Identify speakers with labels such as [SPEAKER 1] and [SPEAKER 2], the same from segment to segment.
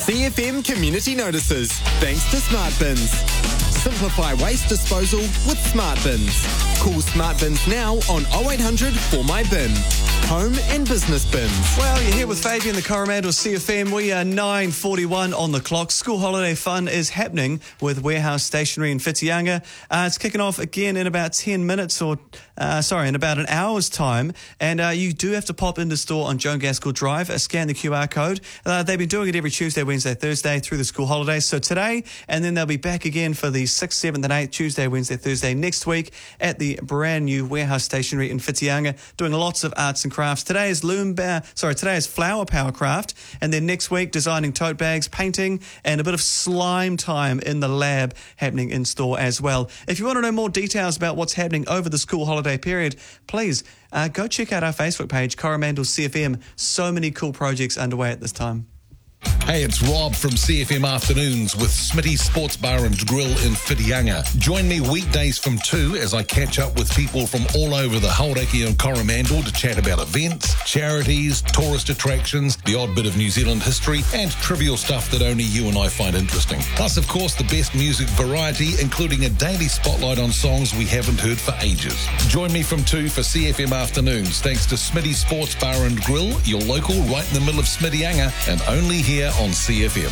[SPEAKER 1] CFM Community Notices, thanks to Smart Bins. Simplify waste disposal with Smart Bins. Call Smart Bins now on 0800 For My Bin. Home and business bins.
[SPEAKER 2] Well, you're here with Fabian, the Coromandel CFM. We are 9:41 on the clock. School holiday fun is happening with Warehouse Stationery in Whitianga. It's kicking off again in about 10 minutes in about an hour's time. And you do have to pop into store on Joan Gaskell Drive, scan the QR code. They've been doing it every Tuesday, Wednesday, Thursday through the school holidays. So today, and then they'll be back again for the 6th, 7th and 8th, Tuesday, Wednesday, Thursday next week at the brand new Warehouse Stationery in Whitianga, doing lots of arts and crafts. Today is Flower Power Craft, and then next week designing tote bags, painting, and a bit of slime time in the lab happening in store as well. If you want to know more details about what's happening over the school holiday period, please go check out our Facebook page, Coromandel CFM. So many cool projects underway at this time.
[SPEAKER 3] Hey, it's Rob from CFM Afternoons with Smitty's Sports Bar and Grill in Whitianga. Join me weekdays from 2 as I catch up with people from all over the Hauraki and Coromandel to chat about events, charities, tourist attractions, the odd bit of New Zealand history, and trivial stuff that only you and I find interesting. Plus, of course, the best music variety, including a daily spotlight on songs we haven't heard for ages. Join me from 2 for CFM Afternoons, thanks to Smitty's Sports Bar and Grill, your local right in the middle of Smittyanga, and only here on CFM.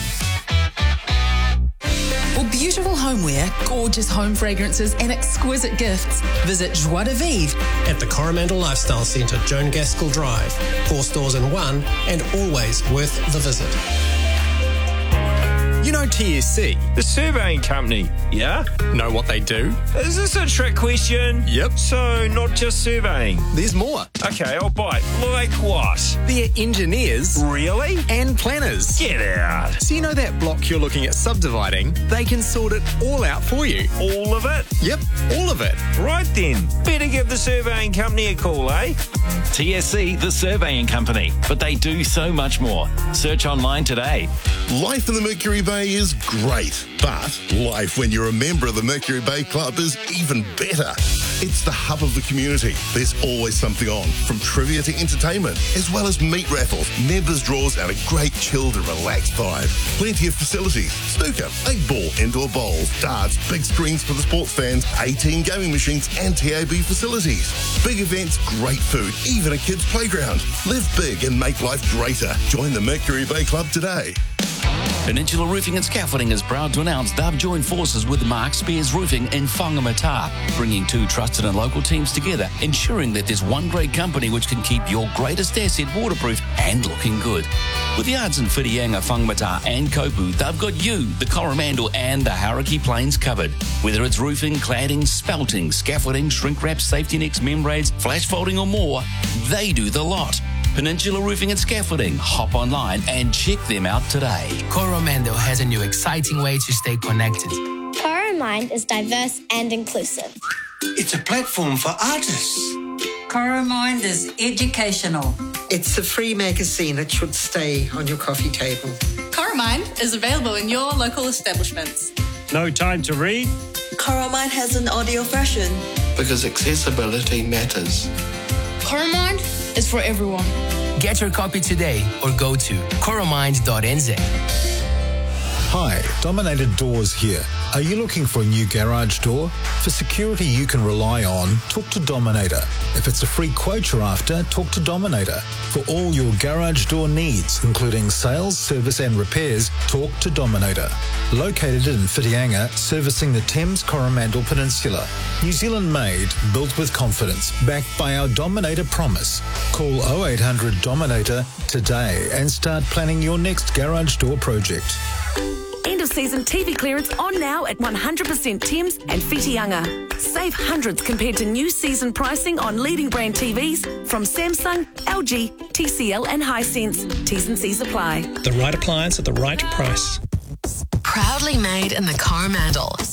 [SPEAKER 4] For beautiful homeware, gorgeous home fragrances and exquisite gifts, visit Joie de Vivre
[SPEAKER 5] at the Coromandel Lifestyle Centre, Joan Gaskell Drive. 4 stores in one and always worth the visit.
[SPEAKER 1] You know TSC?
[SPEAKER 6] The surveying company, yeah?
[SPEAKER 1] Know what they do?
[SPEAKER 6] Is this a trick question?
[SPEAKER 1] Yep.
[SPEAKER 6] So, not just surveying?
[SPEAKER 1] There's more.
[SPEAKER 6] Okay, I'll bite. Like what?
[SPEAKER 1] They're engineers.
[SPEAKER 6] Really?
[SPEAKER 1] And planners.
[SPEAKER 6] Get out.
[SPEAKER 1] So you know that block you're looking at subdividing? They can sort it all out for you.
[SPEAKER 6] All of it?
[SPEAKER 1] Yep, all of it.
[SPEAKER 6] Right then. Better give the surveying company a call, eh?
[SPEAKER 7] TSC, the surveying company. But they do so much more. Search online today.
[SPEAKER 8] Life in the Mercury Bay is great, but life when you're a member of the Mercury Bay Club is even better. It's the hub of the community. There's always something on, from trivia to entertainment, as well as meat raffles, members draws, and a great chilled and relaxed vibe. Plenty of facilities: snooker, 8-ball, indoor bowls, darts, big screens for the sports fans, 18 gaming machines, and TAB facilities. Big events, great food, even a kids' playground. Live big and make life greater. Join the Mercury Bay Club today.
[SPEAKER 7] Peninsula Roofing and Scaffolding is proud to announce they've joined forces with Mark Spears Roofing in Whangamata, bringing 2 trusted and local teams together, ensuring that there's one great company which can keep your greatest asset waterproof and looking good. With yards in Whitianga, Whangamata and Kopu, they've got you, the Coromandel and the Hauraki Plains covered. Whether it's roofing, cladding, spelting, scaffolding, shrink wrap, safety nets, membranes, flash folding or more, they do the lot. Peninsula Roofing and Scaffolding. Hop online and check them out today.
[SPEAKER 9] Coromandel has a new exciting way to stay connected.
[SPEAKER 10] Coromind is diverse and inclusive.
[SPEAKER 11] It's a platform for artists.
[SPEAKER 12] Coromind is educational.
[SPEAKER 13] It's a free magazine that should stay on your coffee table.
[SPEAKER 14] Coromind is available in your local establishments.
[SPEAKER 6] No time to read?
[SPEAKER 15] Coromind has an audio version.
[SPEAKER 11] Because accessibility matters.
[SPEAKER 14] Coromind is for everyone.
[SPEAKER 9] Get your copy today or go to coromind.nz.
[SPEAKER 16] Hi, Dominator Doors here. Are you looking for a new garage door? For security you can rely on, talk to Dominator. If it's a free quote you're after, talk to Dominator. For all your garage door needs, including sales, service and repairs, talk to Dominator. Located in Whitianga, servicing the Thames Coromandel Peninsula. New Zealand made, built with confidence, backed by our Dominator promise. Call 0800 Dominator today and start planning your next garage door project.
[SPEAKER 17] End of season TV clearance on now at 100% Thames and Whitianga. Save hundreds compared to new season pricing on leading brand TVs from Samsung, LG, TCL and Hisense. T's and C's apply.
[SPEAKER 5] The right appliance at the right price.
[SPEAKER 18] Proudly made in the Coromandel.